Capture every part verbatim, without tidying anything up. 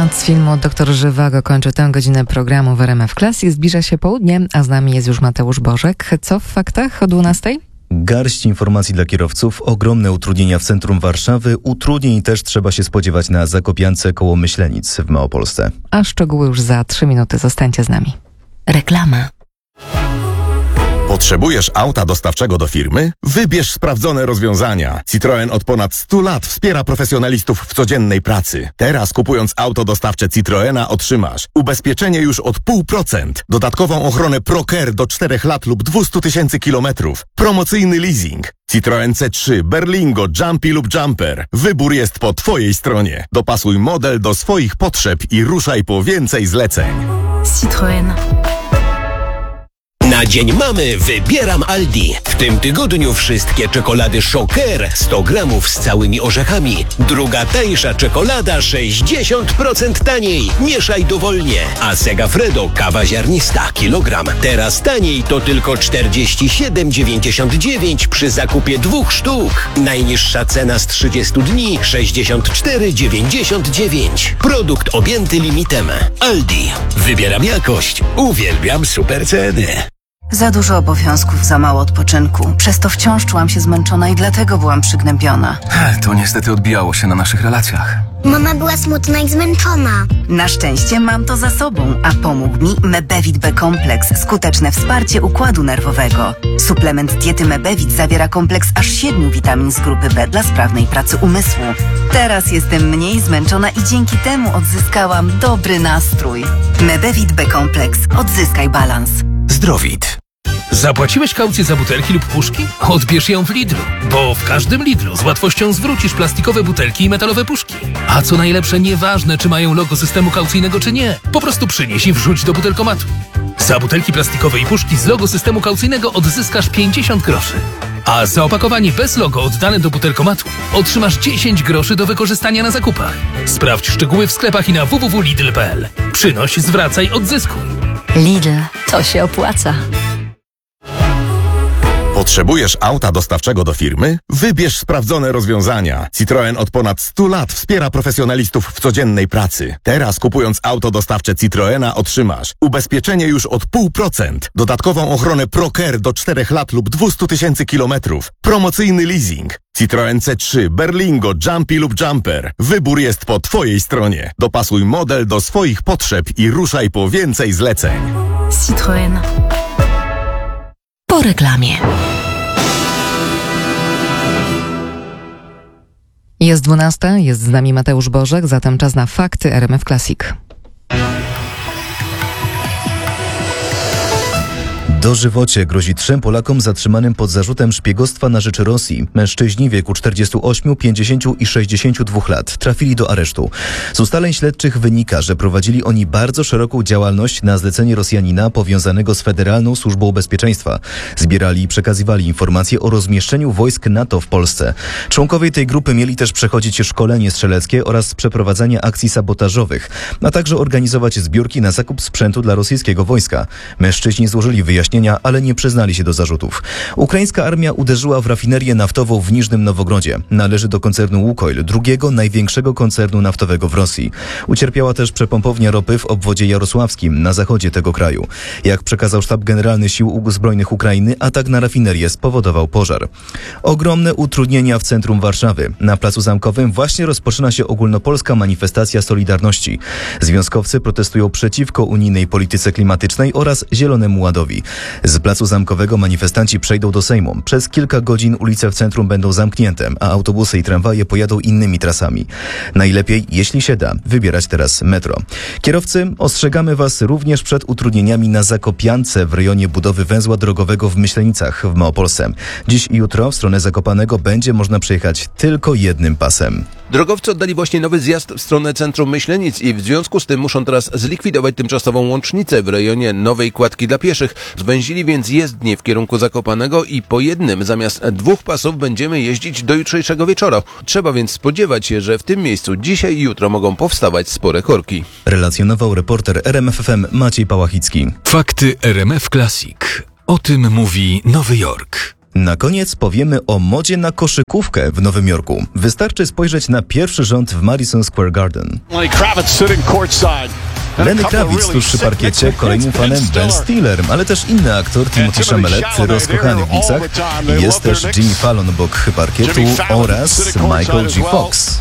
Temat z filmu Doktor Żywago kończy tę godzinę programu w R M F Classic. Zbliża się południe, a z nami jest już Mateusz Bożek. Co w faktach o dwunastej? Garść informacji dla kierowców, ogromne utrudnienia w centrum Warszawy. Utrudnień też trzeba się spodziewać na Zakopiance koło Myślenic w Małopolsce. A szczegóły już za trzy minuty. Zostańcie z nami. Reklama. Potrzebujesz auta dostawczego do firmy? Wybierz sprawdzone rozwiązania. Citroen od ponad stu lat wspiera profesjonalistów w codziennej pracy. Teraz kupując auto dostawcze Citroena otrzymasz ubezpieczenie już od pół procent, dodatkową ochronę ProCare do czterech lat lub dwieście tysięcy kilometrów, promocyjny leasing. Citroen C trzy, Berlingo, Jumpy lub Jumper. Wybór jest po Twojej stronie. Dopasuj model do swoich potrzeb i ruszaj po więcej zleceń. Citroen. Na Dzień Mamy wybieram Aldi. W tym tygodniu wszystkie czekolady Shocker sto gramów z całymi orzechami. Druga tańsza czekolada sześćdziesiąt procent taniej. Mieszaj dowolnie. A Segafredo kawa ziarnista kilogram. Teraz taniej to tylko czterdzieści siedem dziewięćdziesiąt dziewięć przy zakupie dwóch sztuk. Najniższa cena z trzydziestu dni sześćdziesiąt cztery dziewięćdziesiąt dziewięć. Produkt objęty limitem. Aldi. Wybieram jakość. Uwielbiam super ceny. Za dużo obowiązków, za mało odpoczynku. Przez to wciąż czułam się zmęczona i dlatego byłam przygnębiona. To niestety odbijało się na naszych relacjach. Mama była smutna i zmęczona. Na szczęście mam to za sobą, a pomógł mi Mebevit B Kompleks, skuteczne wsparcie układu nerwowego. Suplement diety Mebevit zawiera kompleks aż siedmiu witamin z grupy B dla sprawnej pracy umysłu. Teraz jestem mniej zmęczona i dzięki temu odzyskałam dobry nastrój. Mebevit B Kompleks. Odzyskaj balans. Zdrowit. Zapłaciłeś kaucję za butelki lub puszki? Odbierz ją w Lidlu, bo w każdym Lidlu z łatwością zwrócisz plastikowe butelki i metalowe puszki. A co najlepsze, nieważne czy mają logo systemu kaucyjnego czy nie, po prostu przynieś i wrzuć do butelkomatu. Za butelki plastikowe i puszki z logo systemu kaucyjnego odzyskasz pięćdziesiąt groszy. A za opakowanie bez logo oddane do butelkomatu otrzymasz dziesięć groszy do wykorzystania na zakupach. Sprawdź szczegóły w sklepach i na w w w kropka lidl kropka p l. Przynoś, zwracaj, odzyskuj. Lidl. To się opłaca. Potrzebujesz auta dostawczego do firmy? Wybierz sprawdzone rozwiązania. Citroen od ponad stu lat wspiera profesjonalistów w codziennej pracy. Teraz kupując auto dostawcze Citroena otrzymasz ubezpieczenie już od pół procent, dodatkową ochronę ProCare do czterech lat lub dwieście tysięcy kilometrów, promocyjny leasing. Citroen C trzy, Berlingo, Jumpy lub Jumper. Wybór jest po Twojej stronie. Dopasuj model do swoich potrzeb i ruszaj po więcej zleceń. Citroen. Po reklamie. Jest dwunasta, jest z nami Mateusz Bożek, zatem czas na fakty R M F Classic. Dożywocie grozi trzem Polakom zatrzymanym pod zarzutem szpiegostwa na rzecz Rosji. Mężczyźni w wieku czterdziestu ośmiu, pięćdziesięciu i sześćdziesięciu dwóch lat trafili do aresztu. Z ustaleń śledczych wynika, że prowadzili oni bardzo szeroką działalność na zlecenie Rosjanina powiązanego z Federalną Służbą Bezpieczeństwa. Zbierali i przekazywali informacje o rozmieszczeniu wojsk NATO w Polsce. Członkowie tej grupy mieli też przechodzić szkolenie strzeleckie oraz przeprowadzanie akcji sabotażowych, a także organizować zbiórki na zakup sprzętu dla rosyjskiego wojska. Mężczyźni złożyli wyjaśnienia, ale nie przyznali się do zarzutów. Ukraińska armia uderzyła w rafinerię naftową w Niżnym Nowogrodzie. Należy do koncernu Łukoil, drugiego największego koncernu naftowego w Rosji. Ucierpiała też przepompownia ropy w obwodzie jarosławskim, na zachodzie tego kraju. Jak przekazał Sztab Generalny Sił Zbrojnych Ukrainy, atak na rafinerię spowodował pożar. Ogromne utrudnienia w centrum Warszawy. Na Placu Zamkowym właśnie rozpoczyna się ogólnopolska manifestacja Solidarności. Związkowcy protestują przeciwko unijnej polityce klimatycznej oraz Zielonemu Ładowi. Z Placu Zamkowego manifestanci przejdą do Sejmu. Przez kilka godzin ulice w centrum będą zamknięte, a autobusy i tramwaje pojadą innymi trasami. Najlepiej, jeśli się da, wybierać teraz metro. Kierowcy, ostrzegamy Was również przed utrudnieniami na Zakopiance w rejonie budowy węzła drogowego w Myślenicach w Małopolsce. Dziś i jutro w stronę Zakopanego będzie można przejechać tylko jednym pasem. Drogowcy oddali właśnie nowy zjazd w stronę centrum Myślenic i w związku z tym muszą teraz zlikwidować tymczasową łącznicę w rejonie nowej kładki dla pieszych. Zwęzili więc jezdnię w kierunku Zakopanego i po jednym zamiast dwóch pasów będziemy jeździć do jutrzejszego wieczora. Trzeba więc spodziewać się, że w tym miejscu dzisiaj i jutro mogą powstawać spore korki. Relacjonował reporter R M F F M Maciej Pałachicki. Fakty R M F Classic. O tym mówi Nowy Jork. Na koniec powiemy o modzie na koszykówkę w Nowym Jorku. Wystarczy spojrzeć na pierwszy rząd w Madison Square Garden. Lenny Kravitz tuż przy parkiecie, kolejnym fanem Ben Stiller, ale też inny aktor Timothée Chalamet, rozkochany w Knicksach. Jest też Jimmy Fallon obok parkietu oraz Michael J. Fox.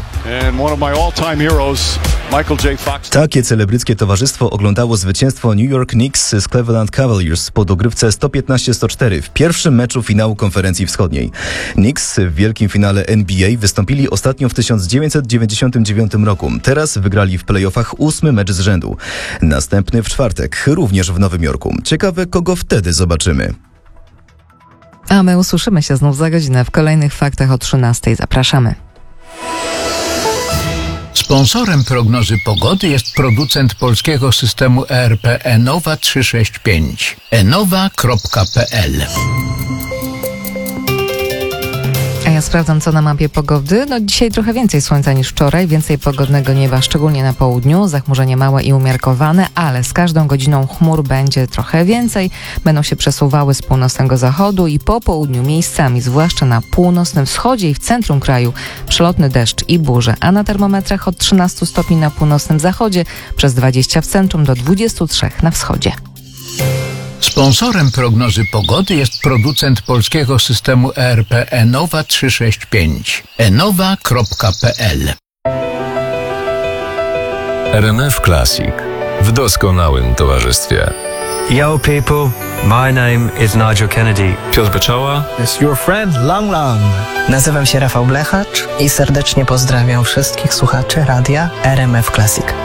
Takie celebryckie towarzystwo oglądało zwycięstwo New York Knicks z Cleveland Cavaliers po dogrywce sto piętnaście sto cztery w pierwszym meczu finału Konferencji Wschodniej. Knicks w wielkim finale N B A wystąpili ostatnio w tysiąc dziewięćset dziewięćdziesiątym dziewiątym roku. Teraz wygrali w playoffach ósmy mecz z rzędu. Następny w czwartek, również w Nowym Jorku. Ciekawe, kogo wtedy zobaczymy. A my usłyszymy się znów za godzinę w kolejnych faktach o trzynastej. Zapraszamy. Sponsorem prognozy pogody jest producent polskiego systemu E R P Enowa trzysta sześćdziesiąt pięć. enowa kropka p l. A ja sprawdzam, co na mapie pogody. No dzisiaj trochę więcej słońca niż wczoraj, więcej pogodnego nieba, szczególnie na południu. Zachmurzenie małe i umiarkowane, ale z każdą godziną chmur będzie trochę więcej. Będą się przesuwały z północnego zachodu i po południu miejscami, zwłaszcza na północnym wschodzie i w centrum kraju, przelotny deszcz i burze, a na termometrach od trzynastu stopni na północnym zachodzie, przez dwadzieścia w centrum do dwudziestu trzech na wschodzie. Sponsorem prognozy pogody jest producent polskiego systemu E R P Enowa trzysta sześćdziesiąt pięć. enowa kropka p l. R M F Classic w doskonałym towarzystwie. Yo people, my name is Nigel Kennedy. Piotr Beczoła. It's your friend Lang Lang. Nazywam się Rafał Blechacz i serdecznie pozdrawiam wszystkich słuchaczy radia R M F Classic.